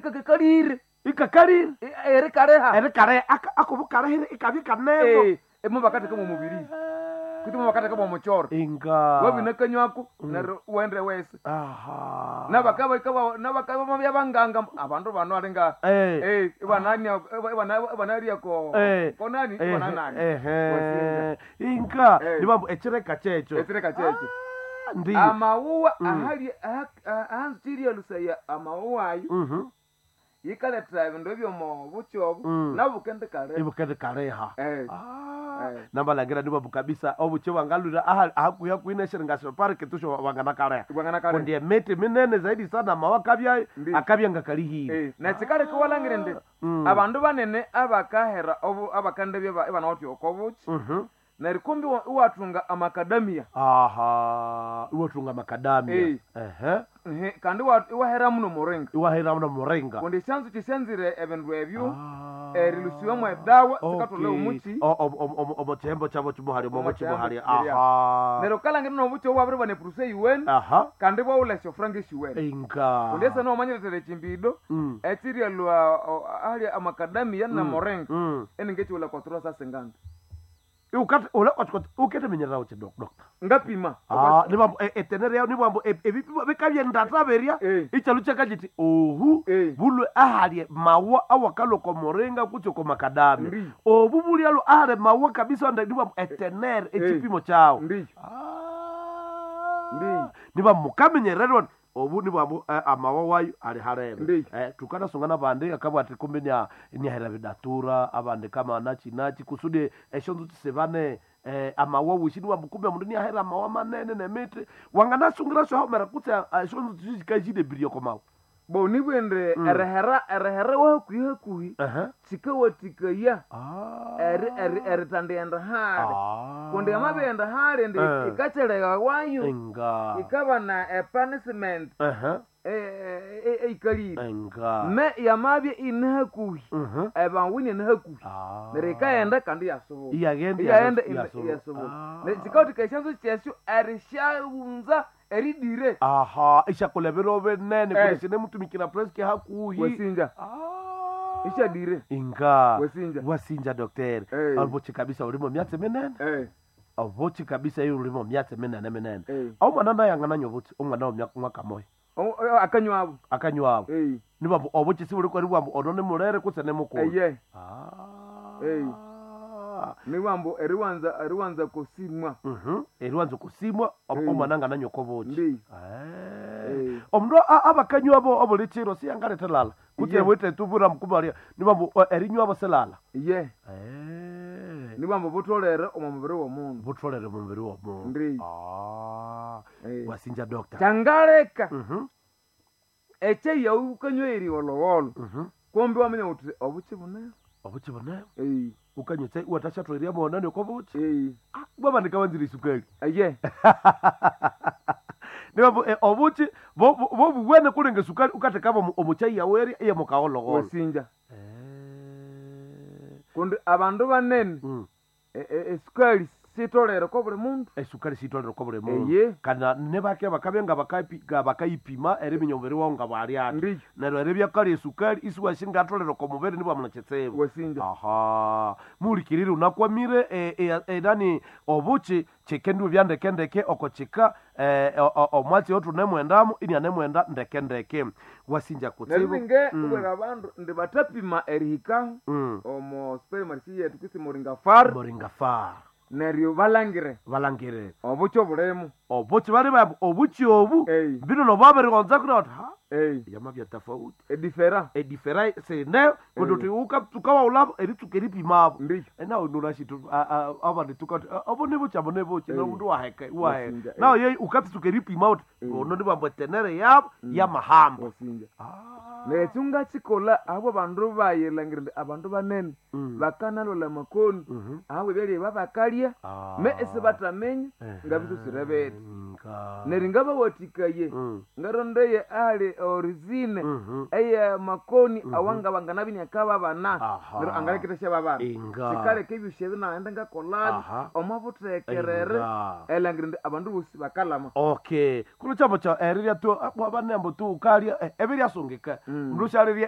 ikakalire ikakalire ere kareha ere kare akubukarehire ikabika nebo emo bakate kama mubiri kuti bakate kama muchoro inga wabina kanywako nero wendre wese aha nabakaba mabya banganga abantu bano alinga banani ko konani banani inga nibambo echireka checho ndi amauwa ahali anziriya lusaya amauwa ayo yikaleta ebindu byomo buchobu nabukende kareha nambalangira nibambo kabisa obuche wangalura ahakuya kuineshiringasho parike tusho wangana kareha kundi emete minene zaidi sana mawakabya akabya ngakalihire na chikale kuwalangire ndi abandu banene abakahera abakande bana otyo kobuchi narikumbi uwatunga amakadamia uwatunga makadamia kandi iwahera muno moringa kundi chanzo chisenzire ebindu ebyo rilusiwa mu edawa sikatole umuchi omochembo chabo chimuhali nero kalangire no bucho wabere bane pruse iwen kandi bwa ulesho frangi shiwen inga kundi sana omanyire tele chimbido etiria lwa ali amakadamia na moringa eningechi ula kontrola sasa nganda ukete menyerao che doctor ngapima nibambo etenere yao nibambo ebipimo bekabye ndataberia ichalucha kajiti bulwe ahali mawa awakaloko morenga kucho ko makadami obubulialo ahali mawa kabisa nibambo etenere echipimo chao nibambo kamenyerero obu nibambo amawa wayo ali harebe tukana sungana bande akabwati kumbe ni hera bidatura abande kama nachi kusudi eshonzu tsebane amawa wushini wambukumbe mundu ni hera amawa manene nemete wangana sungira sho homera kutsa eshonzu tsikajide biriyo komawo boni bwende erehera wa kuyi tikawatika ya tandenda hali kundi amabenda hali ndi ikacheleka wayo ikaba na punishment ikalire me yamabye inahakuhi ebawini nahakuhi nerekaenda kandi yasobola yaenda yasobola tikautika eshanzo kyesyo erishawunza eridire ishakolebero benene kulesene mutumikira preske hakuhi wasinja isha dire inga wasinja doctor albochi kabisa urimo myatse menene albochi kabisa yuri urimo myatse menene au mwana yangana nyobuti umwana mwaka moyo akanywabo nibambo obuchi siburi ko ribambo odone murere kutsene muko niwambo eriwanza kusimwa eriwanza kusimwa omwana ngana nyoko bochi omndo abakanywabo obulichiro siyangaretelala kuti wete tubura mkubaria nibambo erinywabo selala nibambo butolere omubiri wo mundu wasinja doctor changaleka eche yaukanyweiri wolowolo kombi wamenya uti obuchi bunayo ukanyutse watashatweria mona ne kobuchi baba ndikawanzira isukari nibambo obuchi bo buwene kulenge sukari ukatekaba omuchai yaweri ye mukaologolo wasinja kundi abandu banene esukari sitolere ko buli mundu esukari sitolere ko buli mundu kana nebake bakabenga bakayipima eri binyobere wonga bali ati nero eri byakali esukari isuwa shinga tolere ko mubere nibo amunachetsebo wasinja mulikirira unakwamire edani obuchi chekendu byandekendeke okochika omwati otu nemwendamu ini anemwenda ndekendeke wasinja kutsibu nge ubera bandu ndibatapima erihika omo supermarket yetu kisi moringa far neryo balangire obucho bulemu obuchi bali babo obuchi obu bino no babere gonza kuna yama bya tofauti edifera sene kundo tukawa ulabo eritukeri pimabo na unurashitu abandi tukati abone buchi no mundu waheke na ye ukati tukeri pimabo ono ndibambo tenere ya mahamba netunga chikola abo bandu bayelangire abantu banene bakanalo la makoni awe beli babakalia me esibatamenya ngabizo sirebere neringaba watikaye ngaronde ali orizine eye makoni awanga bangana bini akaba bana ngero angalekitesha babana sikale kebishe bina ndanga kolani omabutekerere elangire abantu busi bakalama kuno chamo cha eriya tu abanembo tu ukalia ebiri asungika mrushari